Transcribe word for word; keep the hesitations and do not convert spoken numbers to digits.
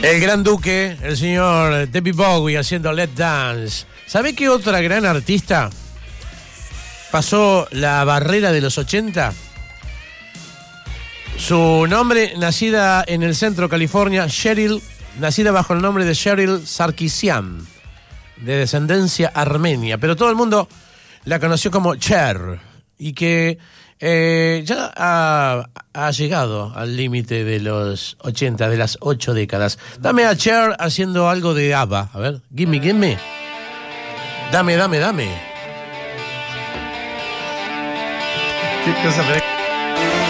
El gran duque, el señor David Bowie haciendo Let's Dance. ¿Sabe qué otra gran artista pasó la barrera de los ochenta? Su nombre, nacida en el centro de California, Cheryl, nacida bajo el nombre de Cheryl Sarkisian, de descendencia armenia, pero todo el mundo la conoció como Cher, y que eh, ya ha, ha llegado al límite de los ochenta, de las ocho décadas. Dame a Cher haciendo algo de ABBA. A ver, gimme, gimme. Dame, dame, dame. ¿Qué cosa?